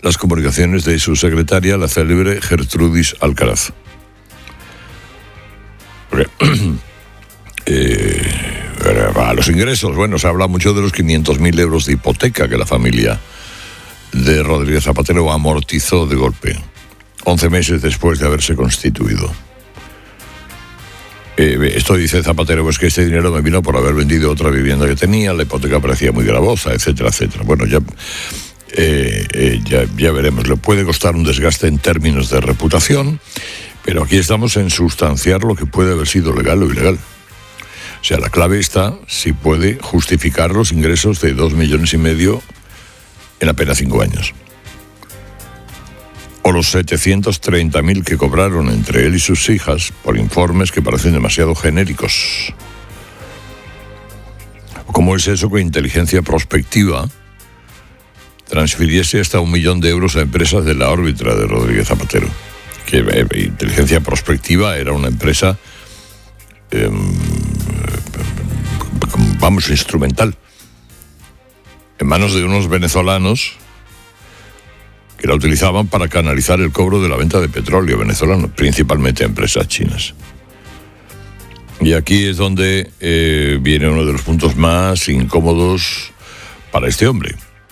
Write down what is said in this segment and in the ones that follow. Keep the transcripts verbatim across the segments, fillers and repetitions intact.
las comunicaciones de su secretaria, la célebre Gertrudis Alcaraz. eh, a los ingresos, bueno, se habla mucho de los quinientos mil euros de hipoteca que la familia de Rodríguez Zapatero amortizó de golpe, once meses después de haberse constituido. Eh, esto dice Zapatero, pues que este dinero me vino por haber vendido otra vivienda que tenía, la hipoteca parecía muy gravosa, etcétera, etcétera. Bueno, ya, eh, eh, ya, ya veremos. Le puede costar un desgaste en términos de reputación, pero aquí estamos en sustanciar lo que puede haber sido legal o ilegal. O sea, la clave está si puede justificar los ingresos de dos millones y medio en apenas cinco años. O los setecientos treinta mil que cobraron entre él y sus hijas por informes que parecen demasiado genéricos. ¿Cómo es eso que inteligencia prospectiva transfiriese hasta un millón de euros a empresas de la órbita de Rodríguez Zapatero? Que eh, inteligencia prospectiva era una empresa, eh, vamos, instrumental, en manos de unos venezolanos que la utilizaban para canalizar el cobro de la venta de petróleo venezolano, principalmente a empresas chinas. Y aquí es donde eh, viene uno de los puntos más incómodos para este hombre.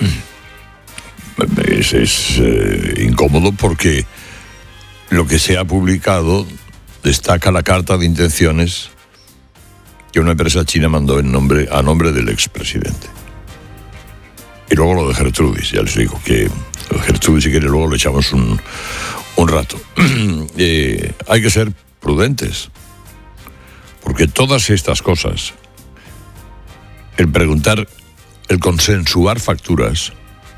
Es, es eh, incómodo porque lo que se ha publicado destaca la carta de intenciones que una empresa china mandó en nombre, a nombre del expresidente. Y luego lo de Gertrudis, ya les digo que Gertrudis, si quiere, luego le echamos un, un rato. eh, hay que ser prudentes, porque todas estas cosas, el preguntar, el consensuar facturas,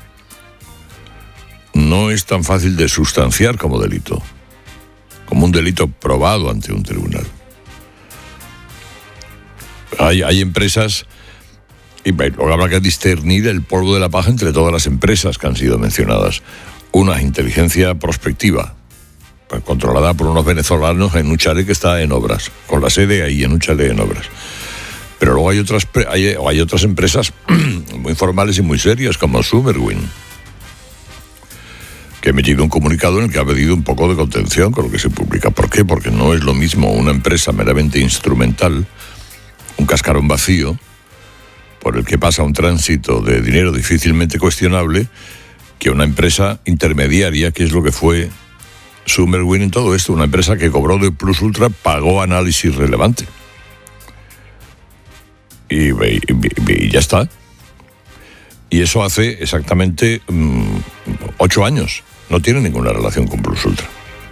no es tan fácil de sustanciar como delito, como un delito probado ante un tribunal. Hay, hay empresas, y luego habrá que discernir el polvo de la paja entre todas las empresas que han sido mencionadas. Una inteligencia prospectiva, controlada por unos venezolanos en un chalet que está en obras, con la sede ahí en un chalet en obras. Pero luego hay otras, hay, hay otras empresas muy formales y muy serias, como Summerwin, que ha emitido un comunicado en el que ha pedido un poco de contención con lo que se publica. ¿Por qué? Porque no es lo mismo una empresa meramente instrumental, un cascarón vacío, por el que pasa un tránsito de dinero difícilmente cuestionable, que una empresa intermediaria, que es lo que fue Summerwin en todo esto, una empresa que cobró de Plus Ultra, pagó análisis relevante. Y, y, y, y ya está. Y eso hace exactamente mmm, ocho años. No tiene ninguna relación con Plus Ultra.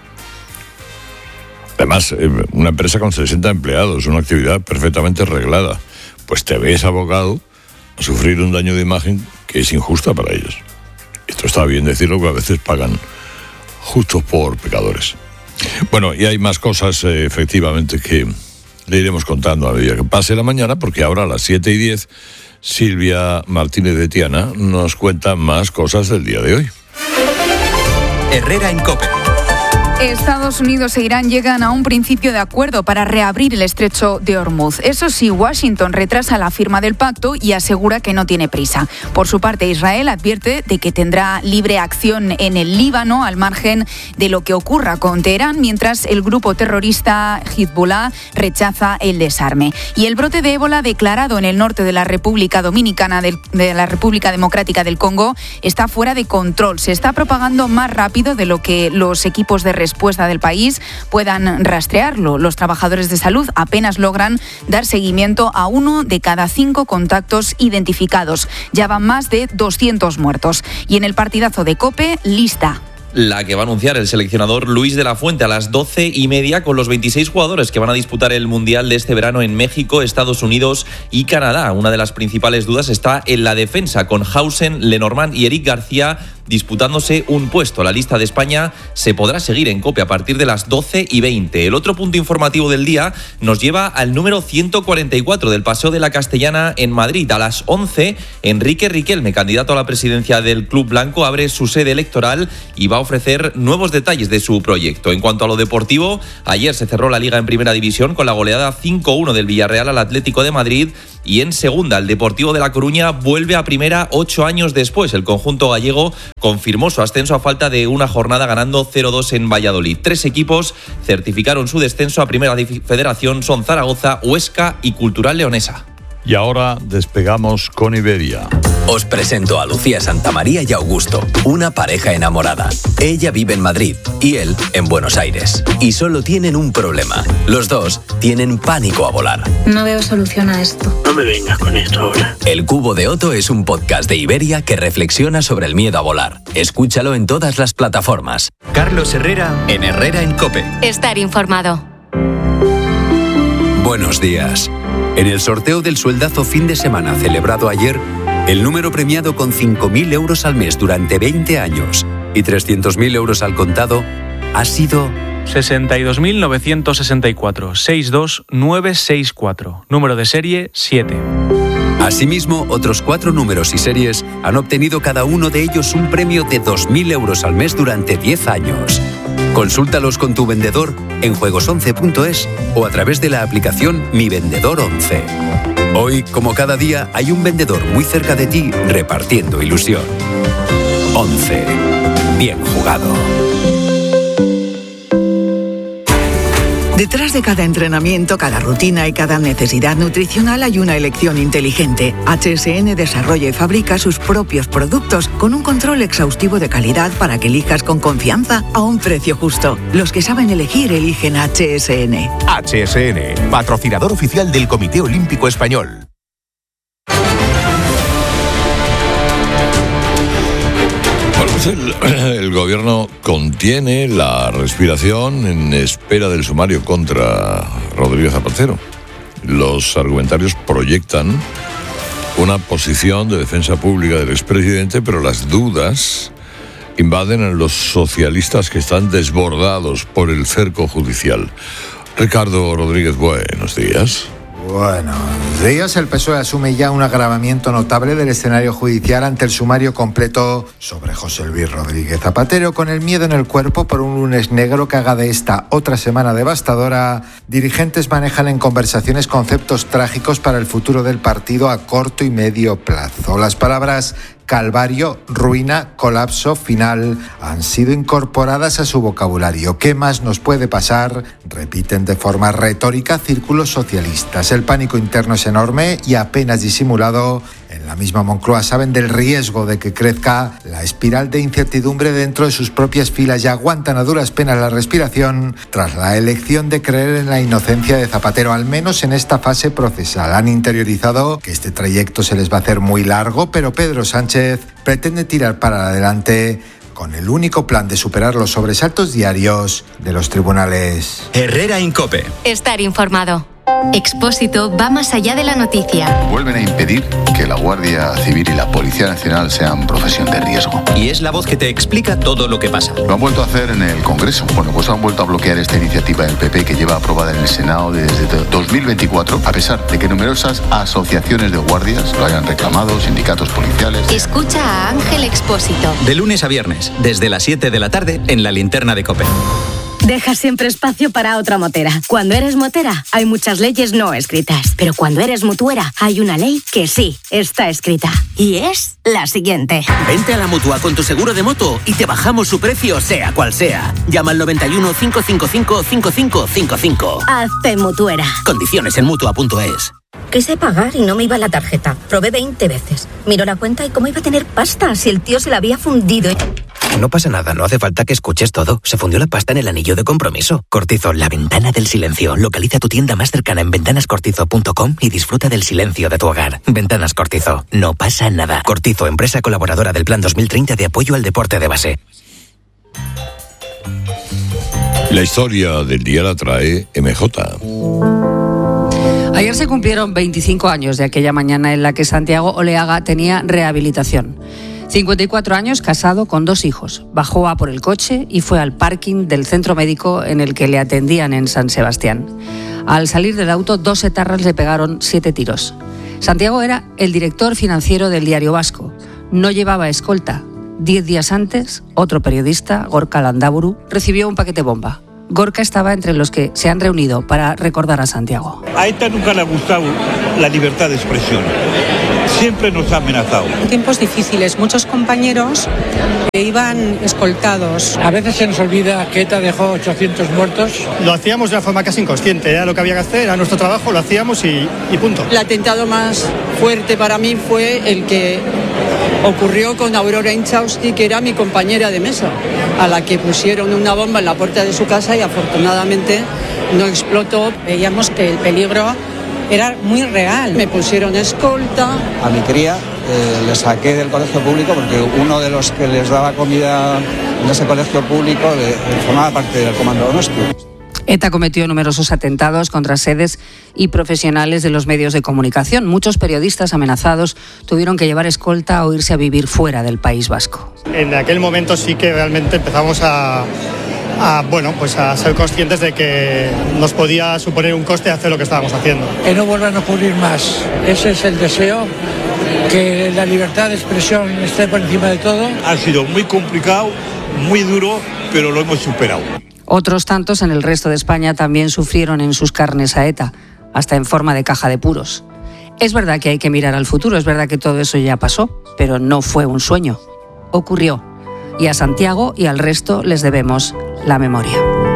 Además, una empresa con sesenta empleados, una actividad perfectamente reglada. Pues te ves abocado a sufrir un daño de imagen que es injusta para ellos. Esto está bien decirlo, que a veces pagan justos por pecadores. Bueno, y hay más cosas, eh, efectivamente, que le iremos contando a medida que pase la mañana, porque ahora a las siete y diez, Silvia Martínez de Tiana nos cuenta más cosas del día de hoy. Herrera en COPE. Estados Unidos e Irán llegan a un principio de acuerdo para reabrir el estrecho de Hormuz. Eso sí, Washington retrasa la firma del pacto y asegura que no tiene prisa. Por su parte, Israel advierte de que tendrá libre acción en el Líbano al margen de lo que ocurra con Teherán, mientras el grupo terrorista Hezbollah rechaza el desarme. Y el brote de ébola declarado en el norte de la República Dominicana, del, de la República Democrática del Congo, está fuera de control. Se está propagando más rápido de lo que los equipos de respuesta del país puedan rastrearlo. Los trabajadores de salud apenas logran dar seguimiento a uno de cada cinco contactos identificados. Ya van más de doscientos muertos. Y en el partidazo de COPE, lista. La que va a anunciar el seleccionador Luis de la Fuente a las doce y media con los veintiséis jugadores que van a disputar el Mundial de este verano en México, Estados Unidos y Canadá. Una de las principales dudas está en la defensa, con Hausen, Lenormand y Eric García disputándose un puesto. La lista de España se podrá seguir en COPE a partir de las doce y veinte. El otro punto informativo del día nos lleva al número ciento cuarenta y cuatro del Paseo de la Castellana en Madrid. A las once, Enrique Riquelme, candidato a la presidencia del Club Blanco, abre su sede electoral y va a ofrecer nuevos detalles de su proyecto. En cuanto a lo deportivo, ayer se cerró la Liga en Primera División con la goleada cinco uno del Villarreal al Atlético de Madrid Y en segunda, el Deportivo de La Coruña vuelve a primera ocho años después. El conjunto gallego confirmó su ascenso a falta de una jornada ganando cero dos en Valladolid. Tres equipos certificaron su descenso a Primera Federación, son Zaragoza, Huesca y Cultural Leonesa. Y ahora despegamos con Iberia. Os presento a Lucía Santamaría y Augusto, una pareja enamorada. Ella vive en Madrid y él en Buenos Aires. Y solo tienen un problema. Los dos tienen pánico a volar. No veo solución a esto. No me vengas con esto ahora. El Cubo de Otto es un podcast de Iberia que reflexiona sobre el miedo a volar. Escúchalo en todas las plataformas. Carlos Herrera en Herrera en COPE. Estar informado. Buenos días. En el sorteo del sueldazo fin de semana celebrado ayer, el número premiado con cinco mil euros al mes durante veinte años y trescientos mil euros al contado ha sido sesenta y dos mil novecientos sesenta y cuatro, sesenta y dos mil novecientos sesenta y cuatro, número de serie siete. Asimismo, otros cuatro números y series han obtenido cada uno de ellos un premio de dos mil euros al mes durante diez años. Consúltalos con tu vendedor en juegos once punto es o a través de la aplicación Mi Vendedor once. Hoy, como cada día, hay un vendedor muy cerca de ti repartiendo ilusión. once. Bien jugado. Detrás de cada entrenamiento, cada rutina y cada necesidad nutricional hay una elección inteligente. H S N desarrolla y fabrica sus propios productos con un control exhaustivo de calidad para que elijas con confianza a un precio justo. Los que saben elegir eligen H S N. H S N, patrocinador oficial del Comité Olímpico Español. El, el gobierno contiene la respiración en espera del sumario contra Rodríguez Zapatero. Los argumentarios proyectan una posición de defensa pública del expresidente, pero las dudas invaden a los socialistas que están desbordados por el cerco judicial. Ricardo Rodríguez, buenos días. Buenos días. El P S O E asume ya un agravamiento notable del escenario judicial ante el sumario completo sobre José Luis Rodríguez Zapatero. Con el miedo en el cuerpo por un lunes negro que haga de esta otra semana devastadora, dirigentes manejan en conversaciones conceptos trágicos para el futuro del partido a corto y medio plazo. Las palabras calvario, ruina, colapso, final han sido incorporadas a su vocabulario. ¿Qué más nos puede pasar?, repiten de forma retórica círculos socialistas. El pánico interno es enorme y apenas disimulado. En la misma Moncloa saben del riesgo de que crezca la espiral de incertidumbre dentro de sus propias filas y aguantan a duras penas la respiración tras la elección de creer en la inocencia de Zapatero, al menos en esta fase procesal. Han interiorizado que este trayecto se les va a hacer muy largo, pero Pedro Sánchez pretende tirar para adelante con el único plan de superar los sobresaltos diarios de los tribunales. Herrera en COPE. Estar informado. Expósito va más allá de la noticia. Vuelven a impedir que la Guardia Civil y la Policía Nacional sean profesión de riesgo. Y es la voz que te explica todo lo que pasa. Lo han vuelto a hacer en el Congreso. Bueno, pues han vuelto a bloquear esta iniciativa del P P que lleva aprobada en el Senado desde dos mil veinticuatro, a pesar de que numerosas asociaciones de guardias lo hayan reclamado, sindicatos policiales. Escucha a Ángel Expósito. De lunes a viernes, desde las siete de la tarde, en la linterna de COPE. Deja siempre espacio para otra motera. Cuando eres motera, hay muchas leyes no escritas. Pero cuando eres mutuera, hay una ley que sí está escrita. Y es la siguiente. Vente a la Mutua con tu seguro de moto y te bajamos su precio, sea cual sea. Llama al noventa y uno, cinco cinco cinco, cinco cinco cinco cinco. Hazte mutuera. Condiciones en mutua punto es. Quise pagar y no me iba la tarjeta. Probé veinte veces. Miró la cuenta y cómo iba a tener pasta si el tío se la había fundido. No pasa nada, no hace falta que escuches todo. Se fundió la pasta en el anillo de compromiso. Cortizo, la ventana del silencio. Localiza tu tienda más cercana en ventanas cortizo punto com y disfruta del silencio de tu hogar. Ventanas Cortizo, no pasa nada. Cortizo, empresa colaboradora del Plan dos mil treinta de apoyo al deporte de base. La historia del día la trae M J. Ayer se cumplieron veinticinco años de aquella mañana en la que Santiago Oleaga tenía rehabilitación. cincuenta y cuatro años, casado con dos hijos. Bajó a por el coche y fue al parking del centro médico en el que le atendían en San Sebastián. Al salir del auto, dos etarras le pegaron siete tiros. Santiago era el director financiero del Diario Vasco. No llevaba escolta. Diez días antes, otro periodista, Gorka Landaburu, recibió un paquete bomba. Gorka estaba entre los que se han reunido para recordar a Santiago. A ETA nunca le ha gustado la libertad de expresión. Siempre nos ha amenazado. Tiempos difíciles, muchos compañeros iban escoltados. A veces se nos olvida que ETA dejó ochocientos muertos. Lo hacíamos de una forma casi inconsciente, era lo que había que hacer, era nuestro trabajo, lo hacíamos y, y punto. El atentado más fuerte para mí fue el que ocurrió con Aurora Inchausti, que era mi compañera de mesa, a la que pusieron una bomba en la puerta de su casa y afortunadamente no explotó. Veíamos que el peligro era muy real. Me pusieron escolta. A mi cría eh, le saqué del colegio público porque uno de los que les daba comida en ese colegio público de, de formaba parte del comando Donosti. ETA cometió numerosos atentados contra sedes y profesionales de los medios de comunicación. Muchos periodistas amenazados tuvieron que llevar escolta o irse a vivir fuera del País Vasco. En aquel momento sí que realmente empezamos a... A, bueno, pues a ser conscientes de que nos podía suponer un coste hacer lo que estábamos haciendo. Que no vuelvan a ocurrir más. Ese es el deseo, que la libertad de expresión esté por encima de todo. Ha sido muy complicado, muy duro, pero lo hemos superado. Otros tantos en el resto de España también sufrieron en sus carnes a ETA, hasta en forma de caja de puros. Es verdad que hay que mirar al futuro, es verdad que todo eso ya pasó, pero no fue un sueño. Ocurrió. Y a Santiago y al resto les debemos la memoria.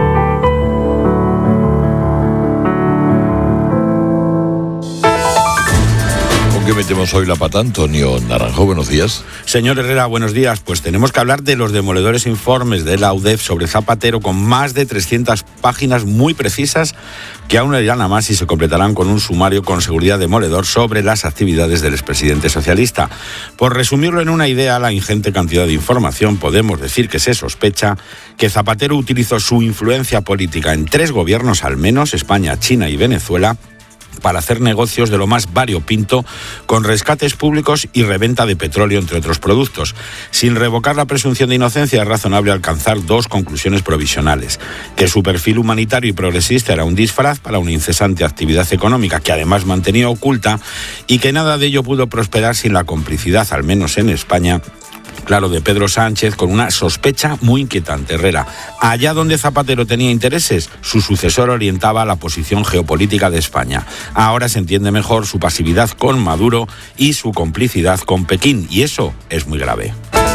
¿Con qué metemos hoy la pata, Antonio Naranjo? Buenos días. Señor Herrera, buenos días. Pues tenemos que hablar de los demoledores informes de la U D E F sobre Zapatero, con más de trescientas páginas muy precisas que aún le irán a más y se completarán con un sumario con seguridad demoledor sobre las actividades del expresidente socialista. Por resumirlo en una idea, la ingente cantidad de información, podemos decir que se sospecha que Zapatero utilizó su influencia política en tres gobiernos al menos, España, China y Venezuela, para hacer negocios de lo más variopinto con rescates públicos y reventa de petróleo, entre otros productos. Sin revocar la presunción de inocencia, es razonable alcanzar dos conclusiones provisionales: que su perfil humanitario y progresista era un disfraz para una incesante actividad económica que además mantenía oculta, y que nada de ello pudo prosperar sin la complicidad, al menos en España, claro, de Pedro Sánchez, con una sospecha muy inquietante. Herrera, allá donde Zapatero tenía intereses, su sucesor orientaba la posición geopolítica de España. Ahora se entiende mejor su pasividad con Maduro y su complicidad con Pekín, y eso es muy grave.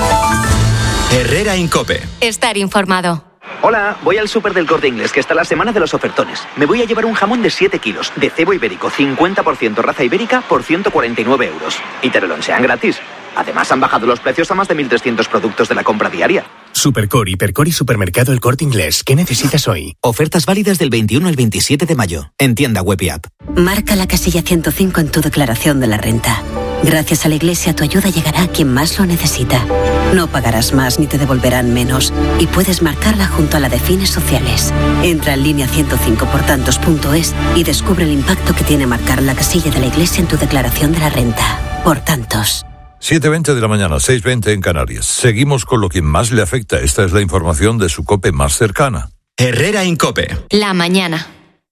Herrera Incope. Estar informado. Hola, voy al súper del Corte Inglés, que está la semana de los ofertones. Me voy a llevar un jamón de siete kilos, de cebo ibérico, cincuenta por ciento raza ibérica, por ciento cuarenta y nueve euros. Y te lo lonchean gratis. Además, han bajado los precios a más de mil trescientos productos de la compra diaria. Supercore, Hipercore y Supermercado El Corte Inglés. ¿Qué necesitas hoy? Ofertas válidas del veintiuno al veintisiete de mayo. En tienda web y app. Marca la casilla ciento cinco en tu declaración de la renta. Gracias a la Iglesia, tu ayuda llegará a quien más lo necesita. No pagarás más ni te devolverán menos. Y puedes marcarla junto a la de fines sociales. Entra en línea ciento cinco por tantos punto es y descubre el impacto que tiene marcar la casilla de la Iglesia en tu declaración de la renta. Por tantos. siete veinte de la mañana, seis veinte en Canarias. Seguimos con lo que más le afecta. Esta es la información de su COPE más cercana. Herrera Incope. La mañana.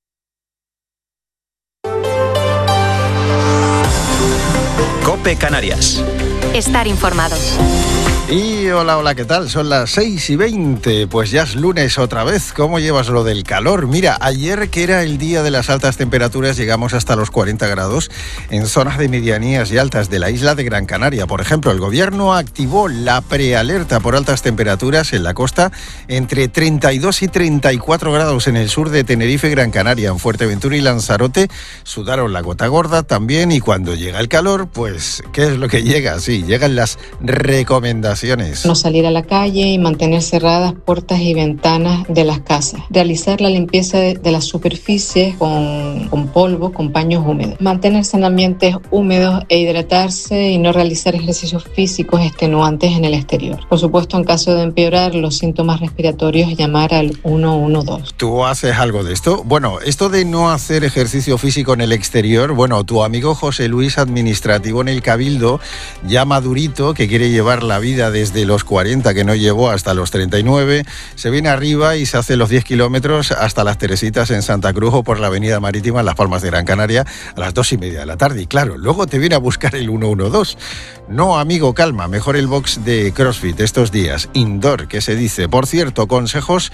COPE Canarias. Estar informado. Y hola, hola, ¿qué tal? Son las seis y veinte, pues ya es lunes otra vez. ¿Cómo llevas lo del calor? Mira, ayer, que era el día de las altas temperaturas, llegamos hasta los cuarenta grados en zonas de medianías y altas de la isla de Gran Canaria. Por ejemplo, el gobierno activó la prealerta por altas temperaturas en la costa, entre treinta y dos y treinta y cuatro grados en el sur de Tenerife y Gran Canaria. En Fuerteventura y Lanzarote sudaron la gota gorda también, y cuando llega el calor, pues, ¿qué es lo que llega? Sí, llegan las recomendaciones. No salir a la calle y mantener cerradas puertas y ventanas de las casas. Realizar la limpieza de, de las superficies con, con polvo, con paños húmedos. Mantenerse en ambientes húmedos e hidratarse, y no realizar ejercicios físicos extenuantes en el exterior. Por supuesto, en caso de empeorar los síntomas respiratorios, llamar al uno uno dos. ¿Tú haces algo de esto? Bueno, esto de no hacer ejercicio físico en el exterior, bueno, tu amigo José Luis, administrativo en el Cabildo, ya madurito, que quiere llevar la vida desde los cuarenta, que no llevó, hasta los treinta y nueve, se viene arriba y se hace los diez kilómetros hasta Las Teresitas en Santa Cruz, o por la avenida Marítima en Las Palmas de Gran Canaria a las dos y media de la tarde. Y claro, luego te viene a buscar el uno uno dos. No, amigo, calma, mejor el box de CrossFit estos días, indoor, que se dice. Por cierto, consejos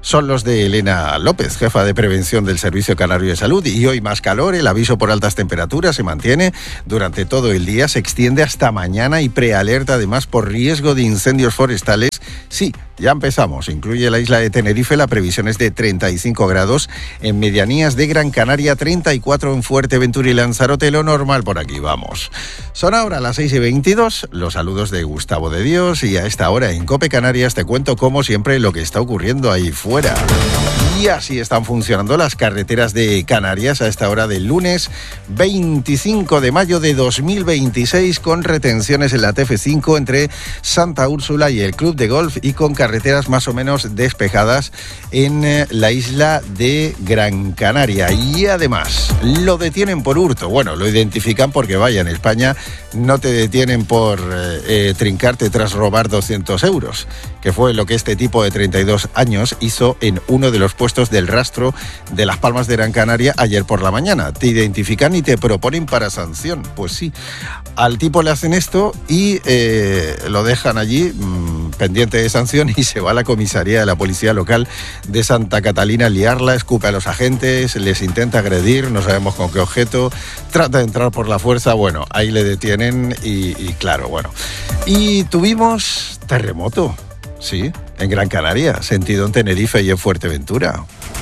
son los de Elena López, jefa de prevención del Servicio Canario de Salud. Y hoy más calor, el aviso por altas temperaturas se mantiene durante todo el día, se extiende hasta mañana y prealerta además por riesgo de incendios forestales. Sí, ya empezamos. Incluye la isla de Tenerife, la previsión es de treinta y cinco grados en medianías de Gran Canaria, treinta y cuatro en Fuerteventura y Lanzarote, lo normal por aquí, vamos. Son ahora las seis y veintidós, los saludos de Gustavo de Dios, y a esta hora en COPE Canarias te cuento como siempre lo que está ocurriendo ahí fuera. Y así están funcionando las carreteras de Canarias a esta hora del lunes veinticinco de mayo de dos mil veintiséis, con retenciones en la T F cinco entre Santa Úrsula y el Club de Golf, y con carreteras más o menos despejadas en eh, la isla de Gran Canaria. Y además lo detienen por hurto. Bueno, lo identifican porque, vaya, en España no te detienen por eh, eh, trincarte tras robar doscientos euros, que fue lo que este tipo de treinta y dos años hizo en uno de los puestos del rastro de Las Palmas de Gran Canaria ayer por la mañana. Te identifican y te proponen para sanción. Pues sí, al tipo le hacen esto y eh, lo dejan allí mmm, pendiente de sanción, y se va a la comisaría de la policía local de Santa Catalina a liarla, escupe a los agentes, les intenta agredir, no sabemos con qué objeto, trata de entrar por la fuerza. Bueno, ahí le detienen y, y claro, bueno. Y tuvimos terremoto, sí, en Gran Canaria, sentido en Tenerife y en Fuerteventura.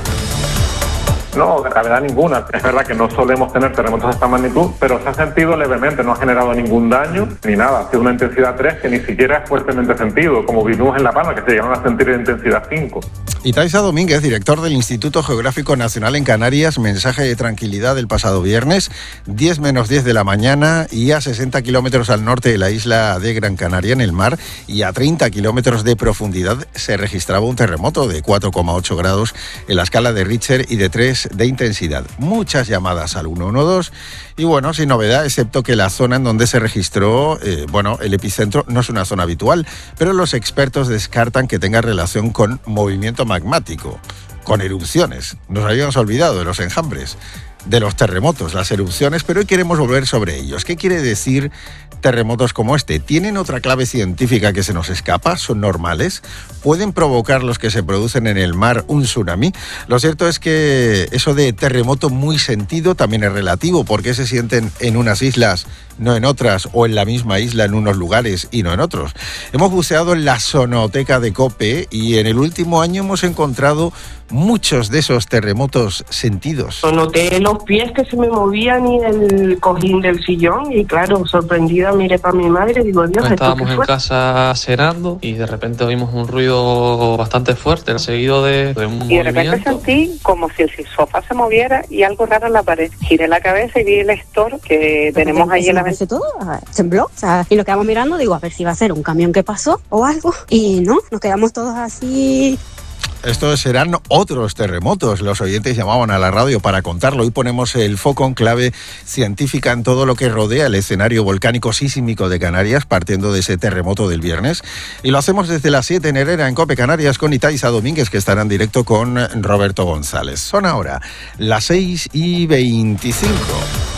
No, gravedad ninguna. Es verdad que no solemos tener terremotos de esta magnitud, pero se ha sentido levemente, no ha generado ningún daño ni nada. Ha sido una intensidad tres que ni siquiera es fuertemente sentido, como vivimos en La Palma, que se llegaron a sentir de intensidad cinco. Itaiza Domínguez, director del Instituto Geográfico Nacional en Canarias, mensaje de tranquilidad del pasado viernes, diez menos diez de la mañana, y a sesenta kilómetros al norte de la isla de Gran Canaria, en el mar, y a treinta kilómetros de profundidad, se registraba un terremoto de cuatro coma ocho grados en la escala de Richter y de tres de intensidad. Muchas llamadas al uno uno dos y bueno, sin novedad, excepto que la zona en donde se registró, eh, bueno, el epicentro no es una zona habitual, pero los expertos descartan que tenga relación con movimiento magmático, con erupciones. Nos habíamos olvidado de los enjambres, de los terremotos, las erupciones, pero hoy queremos volver sobre ellos. ¿Qué quiere decir terremotos como este? ¿Tienen otra clave científica que se nos escapa? ¿Son normales? ¿Pueden provocar los que se producen en el mar un tsunami? Lo cierto es que eso de terremoto muy sentido también es relativo, porque se sienten en unas islas, no en otras, o en la misma isla en unos lugares y no en otros. Hemos buceado en la sonoteca de COPE y en el último año hemos encontrado muchos de esos terremotos sentidos. Noté los pies que se me movían y el cojín del sillón, y claro, sorprendida miré para mi madre y digo, Dios, estábamos en casa cenando y de repente oímos un ruido bastante fuerte, seguido de, de un y de movimiento. repente sentí como si el sofá se moviera y algo raro en la pared. Giré la cabeza y vi el store que tenemos ahí en la mesa. Todo tembló, o sea, y lo quedamos mirando, digo, a ver si va a ser un camión que pasó o algo, y no, nos quedamos todos así. Estos serán otros terremotos. Los oyentes llamaban a la radio para contarlo. Hoy ponemos el foco en clave científica en todo lo que rodea el escenario volcánico sísmico de Canarias, partiendo de ese terremoto del viernes. Y lo hacemos desde las siete en Herrera, en COPE Canarias, con Itaiza Domínguez, que estará en directo con Roberto González. Son ahora las seis y veinticinco.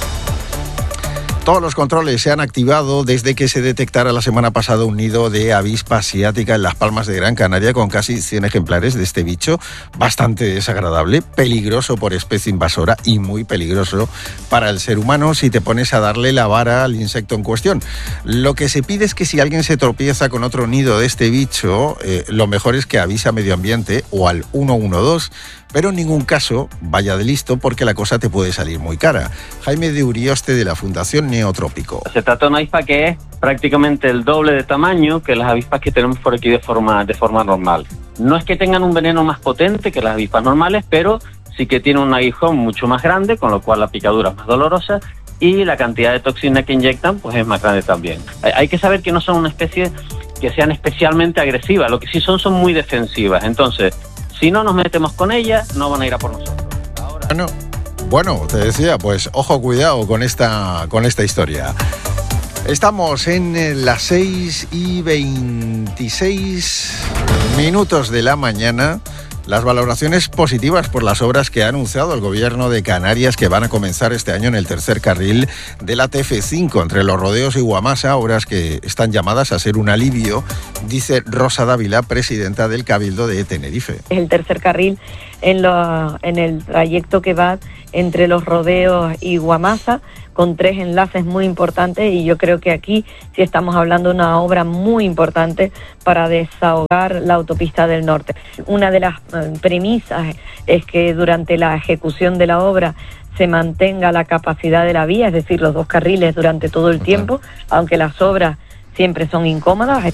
Todos los controles se han activado desde que se detectara la semana pasada un nido de avispa asiática en Las Palmas de Gran Canaria, con casi cien ejemplares de este bicho, bastante desagradable, peligroso por especie invasora y muy peligroso para el ser humano si te pones a darle la vara al insecto en cuestión. Lo que se pide es que si alguien se tropieza con otro nido de este bicho, eh, lo mejor es que avise a Medio Ambiente o al uno uno dos, pero en ningún caso vaya de listo, porque la cosa te puede salir muy cara. Jaime de Urioste, de la Fundación Neotrópico. Se trata de una avispa que es prácticamente el doble de tamaño que las avispas que tenemos por aquí de forma, de forma normal. No es que tengan un veneno más potente que las avispas normales, pero sí que tienen un aguijón mucho más grande, con lo cual la picadura es más dolorosa y la cantidad de toxina que inyectan pues es más grande también. Hay que saber que no son una especie que sean especialmente agresivas, lo que sí son son muy defensivas. Entonces, si no nos metemos con ellas, no van a ir a por nosotros. Ahora... Bueno, bueno, te decía, pues ojo, cuidado con esta, con esta historia. Estamos en las seis y veintiséis minutos de la mañana. las valoraciones positivas por las obras que ha anunciado el gobierno de Canarias que van a comenzar este año en el tercer carril de la T F cinco entre Los Rodeos y Guamasa, obras que están llamadas a ser un alivio, dice Rosa Dávila, presidenta del Cabildo de Tenerife. Es el tercer carril en, lo, en el trayecto que va entre Los Rodeos y Guamasa, con tres enlaces muy importantes, y yo creo que aquí sí estamos hablando de una obra muy importante para desahogar la autopista del norte. Una de las premisas es que durante la ejecución de la obra se mantenga la capacidad de la vía, es decir, los dos carriles durante todo el tiempo, aunque las obras siempre son incómodas.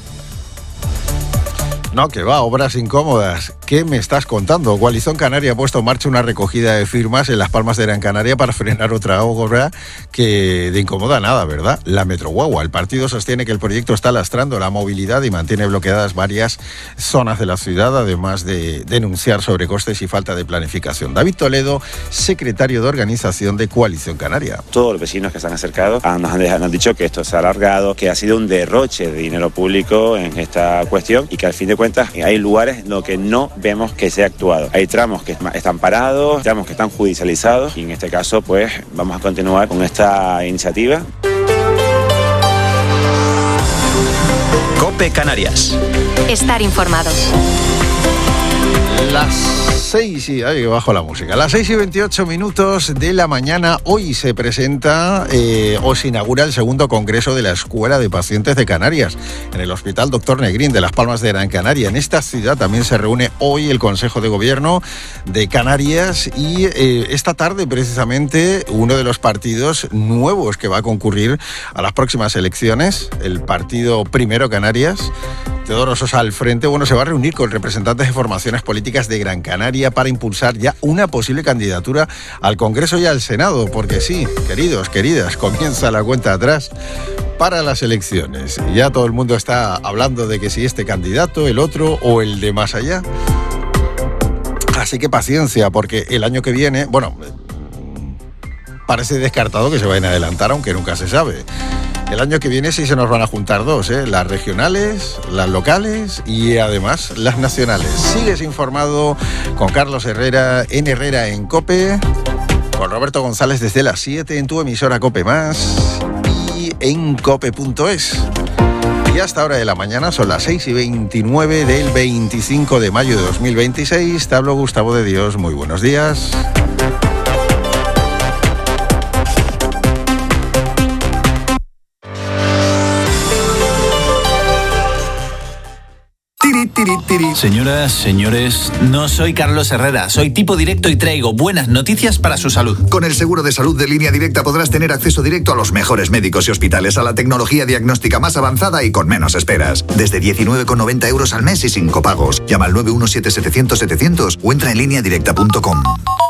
No, que va, obras incómodas. ¿Qué me estás contando? Coalición Canaria ha puesto en marcha una recogida de firmas en Las Palmas de Gran Canaria para frenar otra obra que de incómoda nada, ¿verdad? La Metroguagua. El partido sostiene que el proyecto está lastrando la movilidad y mantiene bloqueadas varias zonas de la ciudad, además de denunciar sobrecostes y falta de planificación. David Toledo, secretario de organización de Coalición Canaria. Todos los vecinos que se han acercado han, nos han dicho que esto se ha alargado, que ha sido un derroche de dinero público en esta cuestión y que al fin de cuentas hay lugares en los que no vemos que se ha actuado. Hay tramos que están parados, tramos que están judicializados y en este caso pues vamos a continuar con esta iniciativa. COPE Canarias. Estar informados. Las seis y... Ay, bajo la música. Las seis y veintiocho minutos de la mañana. Hoy se presenta eh, o se inaugura el segundo congreso de la Escuela de Pacientes de Canarias en el Hospital Doctor Negrín de Las Palmas de Gran Canaria. En esta ciudad también se reúne hoy el Consejo de Gobierno de Canarias y eh, esta tarde precisamente uno de los partidos nuevos que va a concurrir a las próximas elecciones, el Partido Primero Canarias, Teodoro Sosa al frente, bueno, se va a reunir con representantes de formaciones políticas de Gran Canaria para impulsar ya una posible candidatura al Congreso y al Senado, porque sí, queridos, queridas, comienza la cuenta atrás para las elecciones. Ya todo el mundo está hablando de que si este candidato, el otro o el de más allá. Así que paciencia, porque el año que viene, bueno, parece descartado que se vayan a adelantar, aunque nunca se sabe. El año que viene sí se nos van a juntar dos, ¿eh? Las regionales, las locales y además las nacionales. Sigues informado con Carlos Herrera, en Herrera en COPE, con Roberto González desde las siete en tu emisora COPE Más y en cope punto es. Y hasta hora de la mañana son las seis y veintinueve del veinticinco de mayo de dos mil veintiséis. Te hablo Gustavo de Dios, muy buenos días. Señoras, señores, no soy Carlos Herrera, soy tipo directo y traigo buenas noticias para su salud. Con el seguro de salud de Línea Directa podrás tener acceso directo a los mejores médicos y hospitales, a la tecnología diagnóstica más avanzada y con menos esperas. Desde diecinueve con noventa euros al mes y sin copagos. Llama al nueve uno siete setecientos setecientos o entra en línea directa punto com.